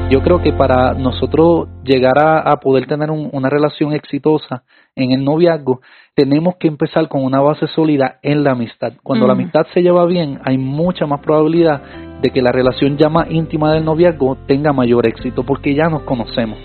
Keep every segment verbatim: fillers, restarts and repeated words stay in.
Yo creo que para nosotros llegar a, a poder tener un, una relación exitosa en el noviazgo, tenemos que empezar con una base sólida en la amistad. Cuando mm. la amistad se lleva bien, hay mucha más probabilidad de que la relación ya más íntima del noviazgo tenga mayor éxito, porque ya nos conocemos.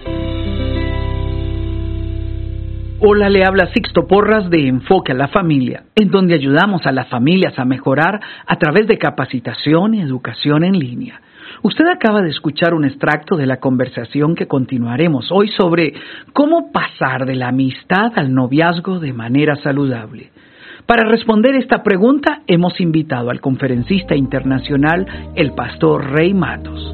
Hola, le habla Sixto Porras de Enfoque a la Familia, en donde ayudamos a las familias a mejorar a través de capacitación y educación en línea. Usted acaba de escuchar un extracto de la conversación que continuaremos hoy sobre cómo pasar de la amistad al noviazgo de manera saludable. Para responder esta pregunta, hemos invitado al conferencista internacional, el pastor Rey Matos.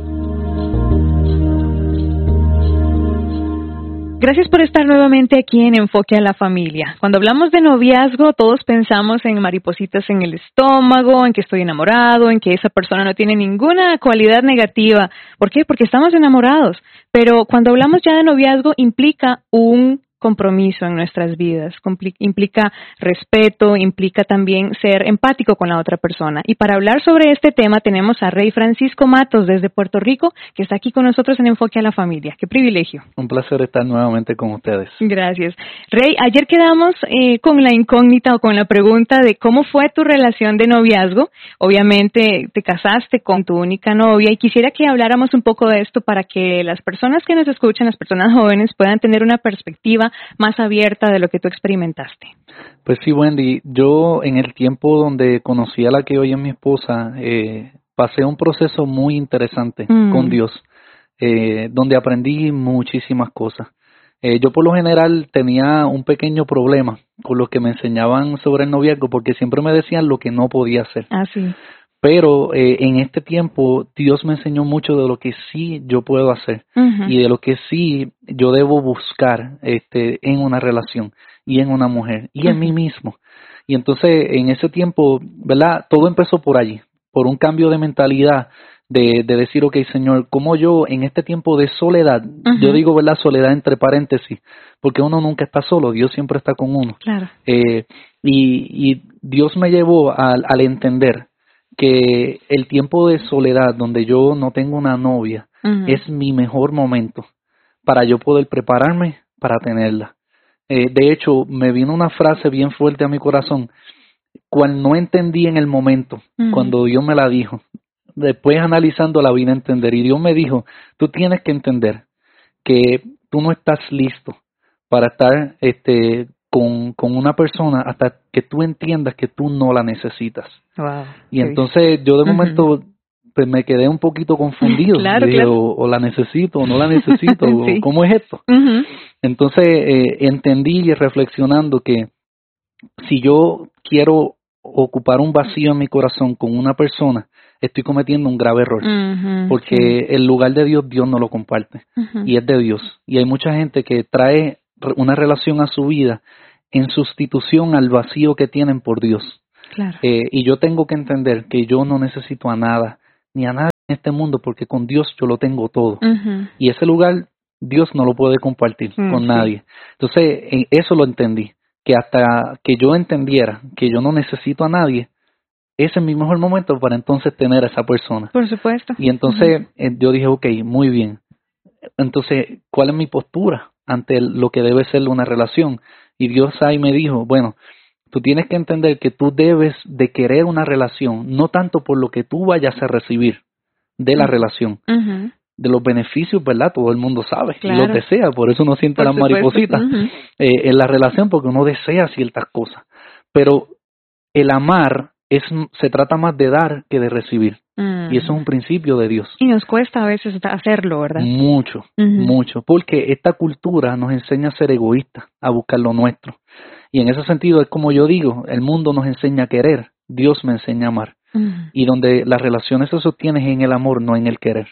Gracias por estar nuevamente aquí en Enfoque a la Familia. Cuando hablamos de noviazgo, todos pensamos en maripositas en el estómago, en que estoy enamorado, en que esa persona no tiene ninguna cualidad negativa. ¿Por qué? Porque estamos enamorados. Pero cuando hablamos ya de noviazgo, implica un compromiso en nuestras vidas, implica respeto, implica también ser empático con la otra persona. Y para hablar sobre este tema tenemos a Rey Francisco Matos desde Puerto Rico, que está aquí con nosotros en Enfoque a la Familia. ¡Qué privilegio! Un placer estar nuevamente con ustedes. Gracias. Rey, ayer quedamos eh, con la incógnita o con la pregunta de cómo fue tu relación de noviazgo. Obviamente te casaste con tu única novia y quisiera que habláramos un poco de esto para que las personas que nos escuchan, las personas jóvenes, puedan tener una perspectiva más abierta de lo que tú experimentaste. Pues sí, Wendy, yo en el tiempo donde conocí a la que hoy es mi esposa, eh, pasé un proceso muy interesante mm. con Dios, eh, donde aprendí muchísimas cosas. Eh, yo por lo general tenía un pequeño problema con los que me enseñaban sobre el noviazgo, porque siempre me decían lo que no podía hacer. Ah, sí. Pero eh, en este tiempo Dios me enseñó mucho de lo que sí yo puedo hacer uh-huh. y de lo que sí yo debo buscar este, en una relación y en una mujer y uh-huh. en mí mismo. Y entonces en ese tiempo, ¿verdad? Todo empezó por allí, por un cambio de mentalidad de, de decir, ok, Señor, como yo en este tiempo de soledad, uh-huh. yo digo, ¿verdad? Soledad entre paréntesis, porque uno nunca está solo, Dios siempre está con uno. Claro. Eh, y, y Dios me llevó al, al entender que el tiempo de soledad donde yo no tengo una novia uh-huh. es mi mejor momento para yo poder prepararme para tenerla. Eh, de hecho, me vino una frase bien fuerte a mi corazón, cual no entendí en el momento, uh-huh. cuando Dios me la dijo. Después analizando la vine a entender y Dios me dijo, tú tienes que entender que tú no estás listo para estar este con, con una persona hasta que tú entiendas que tú no la necesitas. Wow. Y entonces yo de momento uh-huh. pues me quedé un poquito confundido. Claro, dije, claro. O, o la necesito o no la necesito, sí. o ¿cómo es esto? Uh-huh. Entonces eh, entendí reflexionando que si yo quiero ocupar un vacío en mi corazón con una persona, estoy cometiendo un grave error, uh-huh, porque sí. el lugar de Dios, Dios no lo comparte, uh-huh. y es de Dios. Y hay mucha gente que trae una relación a su vida en sustitución al vacío que tienen por Dios. Claro. Eh, y yo tengo que entender que yo no necesito a nada, ni a nadie en este mundo, porque con Dios yo lo tengo todo. Uh-huh. Y ese lugar Dios no lo puede compartir uh-huh. con nadie. Entonces, eh, eso lo entendí, que hasta que yo entendiera que yo no necesito a nadie, ese es mi mejor momento para entonces tener a esa persona. Por supuesto. Y entonces uh-huh. eh, yo dije, ok, muy bien. Entonces, ¿cuál es mi postura ante lo que debe ser una relación? Y Dios ahí me dijo, bueno, tú tienes que entender que tú debes de querer una relación, no tanto por lo que tú vayas a recibir de la uh-huh. relación, uh-huh. de los beneficios, ¿verdad? Todo el mundo sabe, claro. y los desea, por eso uno siente por las supuesto. maripositas uh-huh. eh, en la relación, porque uno desea ciertas cosas. Pero el amar es se trata más de dar que de recibir. Uh-huh. Y eso es un principio de Dios. Y nos cuesta a veces hacerlo, ¿verdad? Mucho, uh-huh. mucho, porque esta cultura nos enseña a ser egoístas, a buscar lo nuestro. Y en ese sentido es como yo digo, el mundo nos enseña a querer, Dios me enseña a amar. Uh-huh. Y donde las relaciones se sostienen en el amor, no en el querer.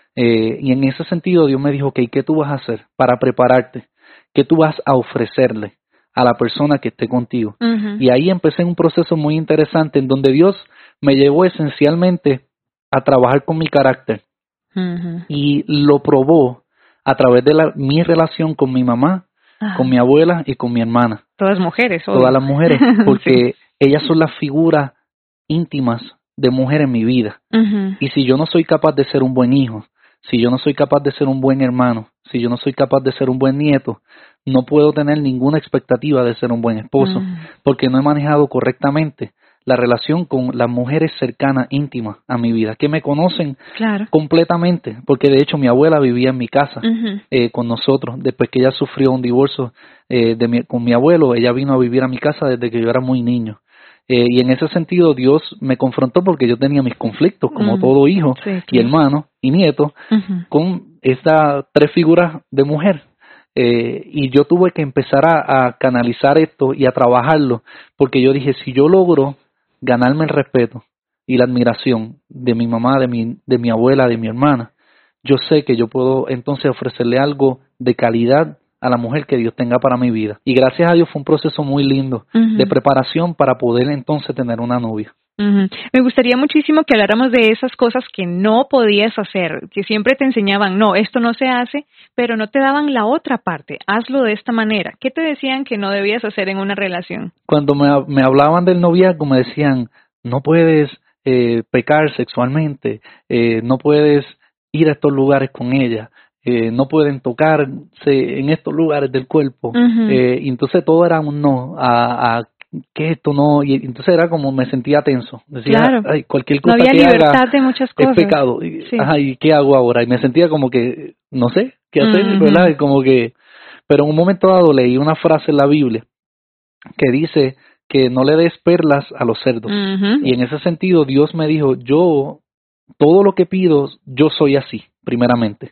Eh, y en ese sentido Dios me dijo, ok, ¿qué tú vas a hacer para prepararte? ¿Qué tú vas a ofrecerle a la persona que esté contigo? Uh-huh. Y ahí empecé un proceso muy interesante en donde Dios me llevó esencialmente a trabajar con mi carácter. Uh-huh. Y lo probó a través de la, mi relación con mi mamá, uh-huh. con mi abuela y con mi hermana. Todas mujeres. Obvio. Todas las mujeres, porque sí. ellas son las figuras íntimas de mujer en mi vida. Uh-huh. Y si yo no soy capaz de ser un buen hijo, si yo no soy capaz de ser un buen hermano, si yo no soy capaz de ser un buen nieto, no puedo tener ninguna expectativa de ser un buen esposo, mm. porque no he manejado correctamente la relación con las mujeres cercanas, íntimas a mi vida, que me conocen claro. completamente, porque de hecho mi abuela vivía en mi casa uh-huh. eh, con nosotros. Después que ella sufrió un divorcio eh, de mi, con mi abuelo, ella vino a vivir a mi casa desde que yo era muy niño. Eh, y en ese sentido Dios me confrontó porque yo tenía mis conflictos, como uh-huh. todo hijo sí, claro. y hermano y nieto, uh-huh. con estas tres figuras de mujer. Eh, y yo tuve que empezar a, a canalizar esto y a trabajarlo, porque yo dije, si yo logro ganarme el respeto y la admiración de mi mamá, de mi, de mi abuela, de mi hermana, yo sé que yo puedo entonces ofrecerle algo de calidad a la mujer que Dios tenga para mi vida. Y gracias a Dios fue un proceso muy lindo uh-huh. de preparación para poder entonces tener una novia. Uh-huh. Me gustaría muchísimo que habláramos de esas cosas que no podías hacer, que siempre te enseñaban, no, esto no se hace, pero no te daban la otra parte, hazlo de esta manera. ¿Qué te decían que no debías hacer en una relación? Cuando me, me hablaban del noviazgo me decían, no puedes eh, pecar sexualmente, eh, no puedes ir a estos lugares con ella, eh, no pueden tocarse en estos lugares del cuerpo. Uh-huh. Eh, y entonces todo era un no a, a que esto no, y entonces era como me sentía tenso, decía, claro. ay, cualquier cosa no había que libertad haga de muchas cosas. es pecado, y, sí. ajá, ¿y qué hago ahora? Y me sentía como que, no sé qué hacer, uh-huh. ¿verdad? Y como que, pero en un momento dado leí una frase en la Biblia que dice que no le des perlas a los cerdos, uh-huh. y en ese sentido Dios me dijo, yo, todo lo que pido, yo soy así, primeramente,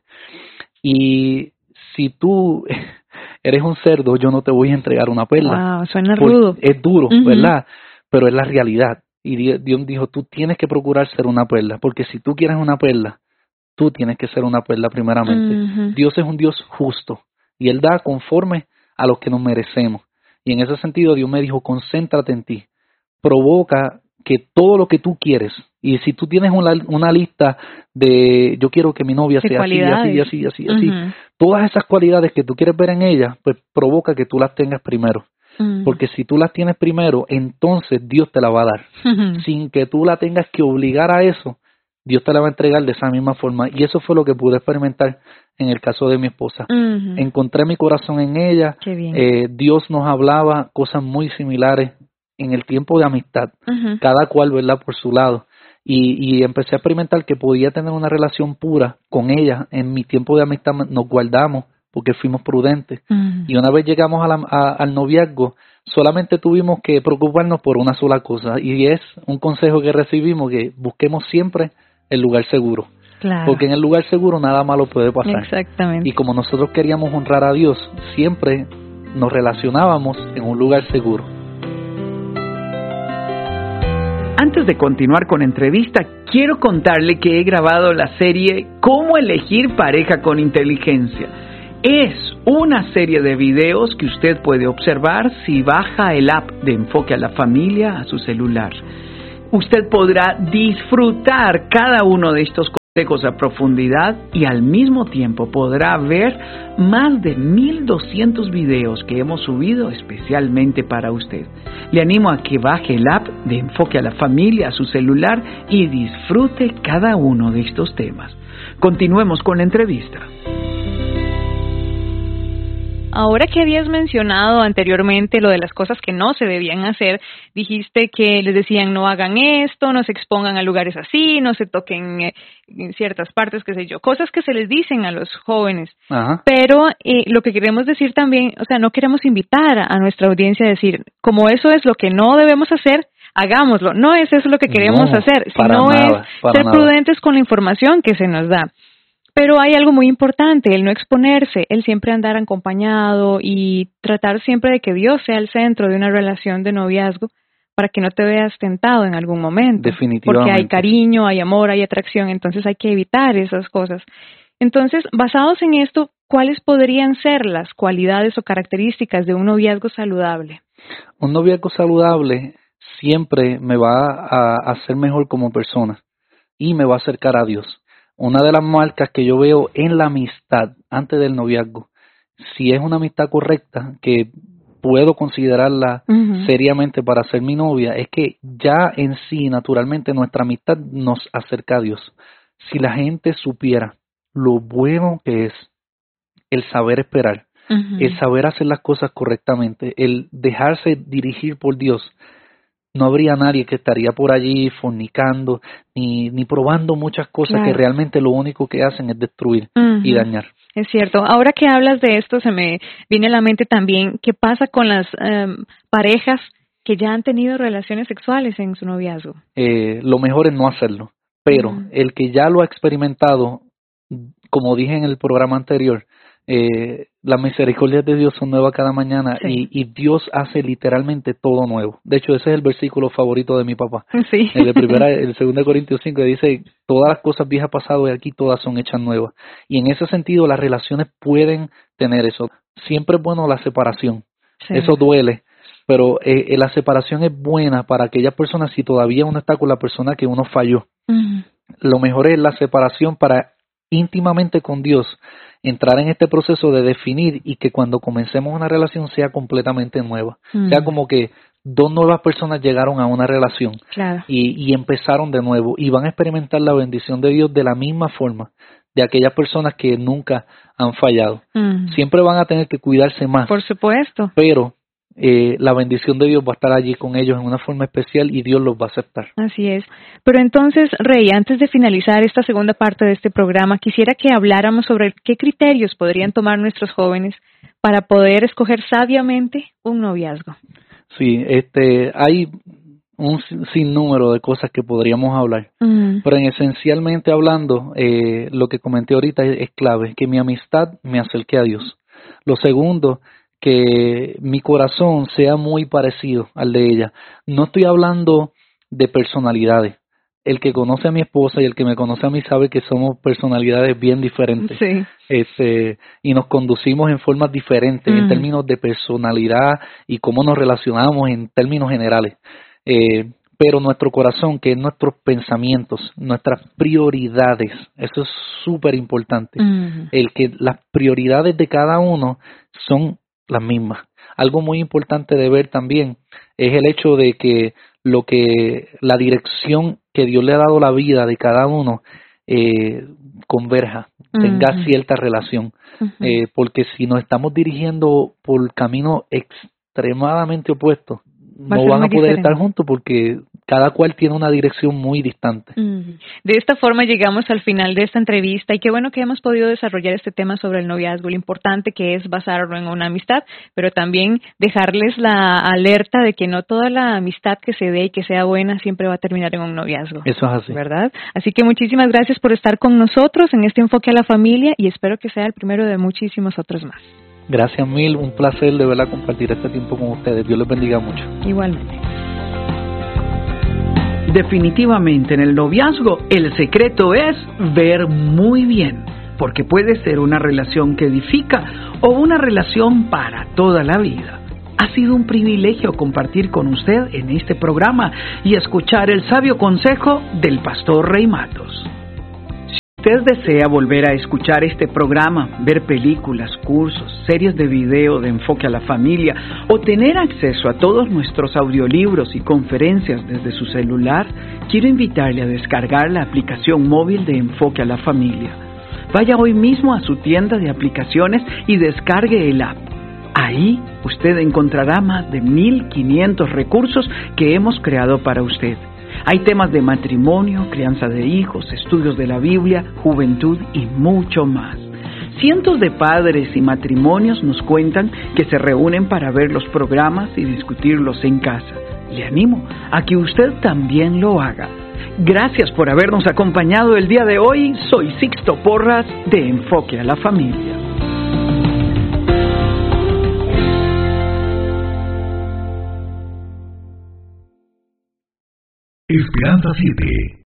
y si tú eres un cerdo, yo no te voy a entregar una perla. Wow, suena rudo. Es duro, uh-huh. ¿verdad? Pero es la realidad. Y Dios dijo, tú tienes que procurar ser una perla, porque si tú quieres una perla, tú tienes que ser una perla primeramente. Uh-huh. Dios es un Dios justo y Él da conforme a lo que nos merecemos. Y en ese sentido Dios me dijo, concéntrate en ti, provoca que todo lo que tú quieres, y si tú tienes una, una lista de yo quiero que mi novia de sea así, así, así, así, así, uh-huh. todas esas cualidades que tú quieres ver en ella, pues provoca que tú las tengas primero. Uh-huh. Porque si tú las tienes primero, entonces Dios te la va a dar. Uh-huh. Sin que tú la tengas que obligar a eso, Dios te la va a entregar de esa misma forma. Y eso fue lo que pude experimentar en el caso de mi esposa. Uh-huh. Encontré mi corazón en ella. Qué bien. Eh, Dios nos hablaba cosas muy similares en el tiempo de amistad, uh-huh. cada cual, ¿verdad?, por su lado. Y, y empecé a experimentar que podía tener una relación pura con ella. En mi tiempo de amistad nos guardamos porque fuimos prudentes. Uh-huh. Y una vez llegamos a la, a, al noviazgo, solamente tuvimos que preocuparnos por una sola cosa. Y es un consejo que recibimos, que busquemos siempre el lugar seguro. Claro. Porque en el lugar seguro nada malo puede pasar. Exactamente. Y como nosotros queríamos honrar a Dios, siempre nos relacionábamos en un lugar seguro. Antes de continuar con entrevista, quiero contarle que he grabado la serie Cómo elegir pareja con inteligencia. Es una serie de videos que usted puede observar si baja el app de Enfoque a la Familia a su celular. Usted podrá disfrutar cada uno de estos consejos a profundidad y al mismo tiempo podrá ver más de mil doscientos videos que hemos subido especialmente para usted. Le animo a que baje el app de Enfoque a la Familia a su celular y disfrute cada uno de estos temas. Continuemos con la entrevista. Ahora que habías mencionado anteriormente lo de las cosas que no se debían hacer, dijiste que les decían no hagan esto, no se expongan a lugares así, no se toquen eh, en ciertas partes, qué sé yo, cosas que se les dicen a los jóvenes. Ajá. Pero eh, lo que queremos decir también, o sea, no queremos invitar a, a nuestra audiencia a decir, como eso es lo que no debemos hacer, hagámoslo. No es eso lo que queremos no, hacer, para sino nada, es para ser nada. prudentes con la información que se nos da. Pero hay algo muy importante, el no exponerse, el siempre andar acompañado y tratar siempre de que Dios sea el centro de una relación de noviazgo para que no te veas tentado en algún momento. Definitivamente. Porque hay cariño, hay amor, hay atracción, entonces hay que evitar esas cosas. Entonces, basados en esto, ¿cuáles podrían ser las cualidades o características de un noviazgo saludable? Un noviazgo saludable siempre me va a hacer mejor como persona y me va a acercar a Dios. Una de las marcas que yo veo en la amistad antes del noviazgo, si es una amistad correcta, que puedo considerarla uh-huh. seriamente para ser mi novia, es que ya en sí, naturalmente, nuestra amistad nos acerca a Dios. Si la gente supiera lo bueno que es el saber esperar, uh-huh. el saber hacer las cosas correctamente, el dejarse dirigir por Dios. No habría nadie que estaría por allí fornicando, ni, ni probando muchas cosas claro. que realmente lo único que hacen es destruir uh-huh. y dañar. Es cierto. Ahora que hablas de esto, se me viene a la mente también qué pasa con las um, parejas que ya han tenido relaciones sexuales en su noviazgo. Eh, lo mejor es no hacerlo, pero uh-huh. el que ya lo ha experimentado, como dije en el programa anterior, eh, las misericordias de Dios son nuevas cada mañana sí. y, y Dios hace literalmente todo nuevo. De hecho, ese es el versículo favorito de mi papá. Sí. El de primera, el segundo de Corintios cinco dice, todas las cosas viejas pasado y aquí todas son hechas nuevas. Y en ese sentido las relaciones pueden tener eso. Siempre es bueno la separación. Sí. Eso duele. Pero eh, la separación es buena para aquellas personas si todavía uno está con la persona que uno falló. Uh-huh. Lo mejor es la separación para íntimamente con Dios, entrar en este proceso de definir y que cuando comencemos una relación sea completamente nueva. Uh-huh. Sea como que dos nuevas personas llegaron a una relación claro. y, y empezaron de nuevo y van a experimentar la bendición de Dios de la misma forma de aquellas personas que nunca han fallado. Uh-huh. Siempre van a tener que cuidarse más. Por supuesto. Pero Eh, la bendición de Dios va a estar allí con ellos en una forma especial y Dios los va a aceptar. Así es. Pero entonces, Rey, antes de finalizar esta segunda parte de este programa, quisiera que habláramos sobre qué criterios podrían tomar nuestros jóvenes para poder escoger sabiamente un noviazgo. Sí, este, hay un sinnúmero de cosas que podríamos hablar, uh-huh. pero en esencialmente hablando, eh, lo que comenté ahorita es, es clave, que mi amistad me acerque a Dios. Lo segundo, que mi corazón sea muy parecido al de ella. No estoy hablando de personalidades. El que conoce a mi esposa y el que me conoce a mí sabe que somos personalidades bien diferentes. Sí. Este, y nos conducimos en formas diferentes mm. en términos de personalidad y cómo nos relacionamos en términos generales. Eh, pero nuestro corazón, que es nuestros pensamientos, nuestras prioridades, eso es súper importante. Mm. El que las prioridades de cada uno son las mismas. Algo muy importante de ver también es el hecho de que lo que la dirección que Dios le ha dado a la vida de cada uno eh, converja, uh-huh. tenga cierta relación, uh-huh. eh, porque si nos estamos dirigiendo por caminos extremadamente opuestos, Va no van a poder diferente. estar juntos porque cada cual tiene una dirección muy distante. Mm. De esta forma llegamos al final de esta entrevista y qué bueno que hemos podido desarrollar este tema sobre el noviazgo, lo importante que es basarlo en una amistad, pero también dejarles la alerta de que no toda la amistad que se dé y que sea buena siempre va a terminar en un noviazgo. Eso es así. ¿Verdad? Así que muchísimas gracias por estar con nosotros en este enfoque a la familia y espero que sea el primero de muchísimos otros más. Gracias mil, un placer de verdad compartir este tiempo con ustedes. Dios les bendiga mucho. Igualmente. Definitivamente en el noviazgo el secreto es ver muy bien, porque puede ser una relación que edifica o una relación para toda la vida. Ha sido un privilegio compartir con usted en este programa y escuchar el sabio consejo del pastor Rey Matos. Si usted desea volver a escuchar este programa, ver películas, cursos, series de video de enfoque a la familia o tener acceso a todos nuestros audiolibros y conferencias desde su celular, quiero invitarle a descargar la aplicación móvil de Enfoque a la Familia. Vaya hoy mismo a su tienda de aplicaciones y descargue el app. Ahí usted encontrará más de mil quinientos recursos que hemos creado para usted. Hay temas de matrimonio, crianza de hijos, estudios de la Biblia, juventud y mucho más. Cientos de padres y matrimonios nos cuentan que se reúnen para ver los programas y discutirlos en casa. Le animo a que usted también lo haga. Gracias por habernos acompañado el día de hoy. Soy Sixto Porras de Enfoque a la Familia. Esperanza siete.